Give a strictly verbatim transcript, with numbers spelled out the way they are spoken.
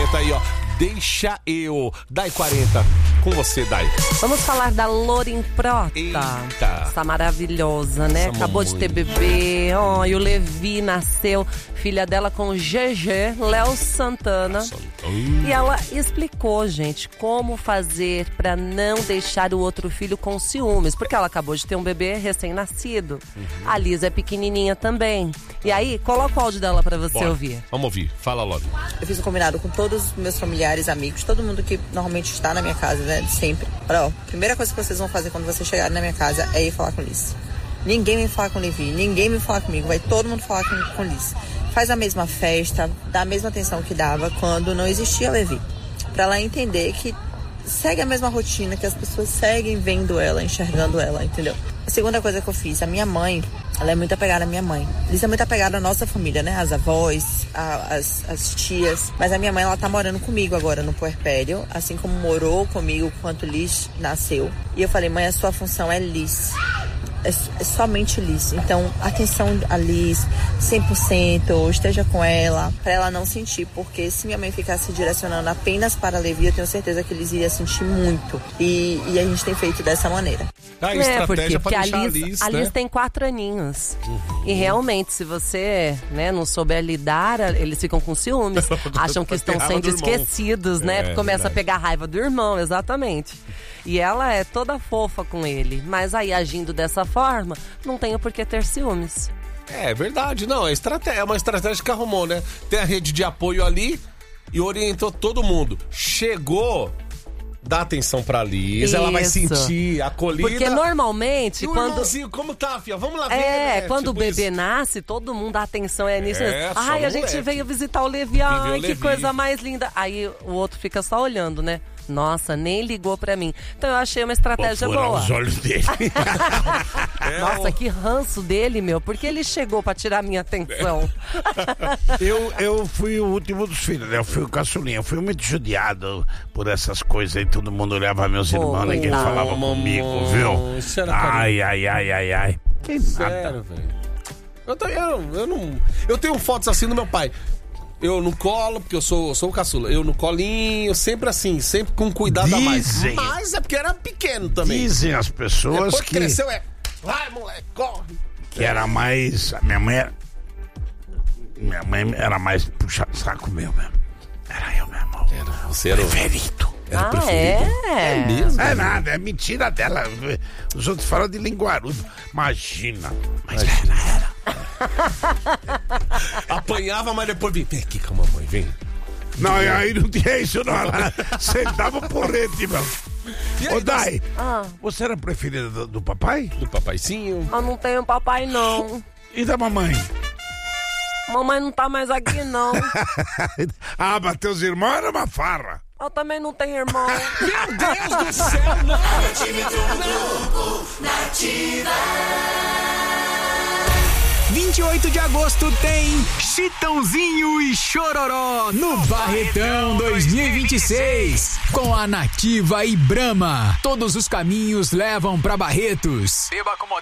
quarenta aí, ó. Deixa eu. Dai quarenta. Com você, Dai. Vamos falar da Lorin Prota. Eita. Essa maravilhosa, né? Essa Acabou mamãe. de ter bebê. Oh, e o Levi nasceu. Filha dela com G G, Léo Santana. Hum. E ela explicou, gente, como fazer pra não deixar o outro filho com ciúmes. Porque ela acabou de ter um bebê recém-nascido. Uhum. A Lisa é pequenininha também. E aí, coloca o áudio dela pra você Bora. ouvir. Vamos ouvir. Fala logo. Eu fiz um combinado com todos os meus familiares, amigos, todo mundo que normalmente está na minha casa, né, de sempre. Olha, ó, primeira coisa que vocês vão fazer quando vocês chegarem na minha casa é ir falar com o Liz. Ninguém vem falar com o Levi, ninguém vem falar comigo, vai todo mundo falar com, com o Liz. Faz a mesma festa, dá a mesma atenção que dava quando não existia Levi. Pra ela entender que segue a mesma rotina, que as pessoas seguem vendo ela, enxergando ela, entendeu? A segunda coisa que eu fiz, a minha mãe, ela é muito apegada à minha mãe. Liz é muito apegada à nossa família, né? As avós, a, as, as tias. Mas a minha mãe, ela tá morando comigo agora no puerpério, assim como morou comigo quando Liz nasceu. E eu falei, mãe, a sua função é Liz. É, é somente Liz. Então, atenção a Liz, cem por cento, esteja com ela, pra ela não sentir. Porque se minha mãe ficasse direcionando apenas para a Levi, eu tenho certeza que Liz iria sentir muito. E, e a gente tem feito dessa maneira. Ah, É, estratégia porque, porque pra a deixar Liz, a Liz, a né? Liz tem quatro aninhos. Uhum. E realmente, se você, né, não souber lidar, eles ficam com ciúmes. Acham que estão sendo esquecidos, né? É, Começa verdade. a pegar raiva do irmão, exatamente. E ela é toda fofa com ele. Mas aí, agindo dessa forma, não tem por que ter ciúmes. É verdade, não, é, estratégia, é uma estratégia que arrumou, né? Tem a rede de apoio ali e orientou todo mundo. Chegou, dá atenção pra Liz, Isso. ela vai sentir acolhida. Porque normalmente, E o quando... irmãozinho, como tá, filha? Vamos lá ver, É, né? quando Tipo o bebê isso. nasce, todo mundo, a atenção é nisso. É, só Ai, a gente moleque. veio visitar o Levi, ai, o que Levi. coisa mais linda. Aí o outro fica só olhando, né? Nossa, nem ligou pra mim. Então eu achei uma estratégia Vou furar boa. os olhos dele. Nossa, que ranço dele, meu. Porque ele chegou pra tirar minha atenção. Eu, eu fui o último dos filhos, né? Eu fui o caçulinha. Eu fui muito judiado por essas coisas aí. Todo mundo olhava meus irmãos, Oh, ninguém não, falava comigo, viu? Isso era carinho. Ai, ai, ai, ai, ai. Que nada. Sério, velho. Eu, também, eu, não- eu não. Eu tenho fotos assim do meu pai. Eu no colo, porque eu sou, sou o caçula. Eu no colinho, sempre assim, sempre com cuidado a mais. Dizem. Mas é porque era pequeno também. Dizem as pessoas Depois que que, cresceu é. Vai, moleque, corre. que era mais. A minha mãe era. Minha mãe era mais puxa saco meu mesmo. Era eu mesmo. Era, você era o Preferido. era Ah, preferido. é? É mesmo? É nada, é mentira dela. Os outros falam de linguarudo. Imagina. Mas era, era. Apanhava, mas depois vem. Vem aqui com a mamãe, vem. Não, aí não tinha isso, não. Ela sentava o porrete, meu. E aí, Ô, Dai, Ah, você era a preferida do, do papai? Do papaizinho. eu não tenho papai, não. E da mamãe? Mamãe não tá mais aqui, não. Ah, mas teus irmãos eram uma farra. Eu também não tenho irmão. Meu Deus do céu, não! vinte e oito de agosto tem Chitãozinho e Chororó no Barretão dois mil e vinte e seis. Com a Nativa e Brahma. Todos os caminhos levam pra Barretos. Beba com